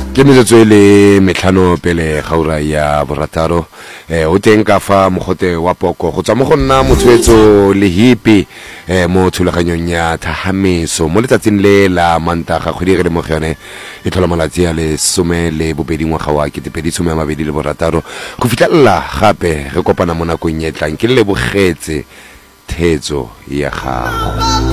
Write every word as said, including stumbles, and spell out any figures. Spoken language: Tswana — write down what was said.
ke metsotso le metlhano pele ga ura ya borataro eh o teng ka fa mogote wa poko go tswa mo go nna motshwetso le hipi eh mo thulaganyong ya thahamiso mo letsatsing le la mantaga kgwedi re le mo gone e tlhola malatsi a le some le bobedi ngwaga wa ke tepedi some mabedi le borataro go fitlhella gape re kopana mo nakong e tlang ke le bogetse thetso ya gago.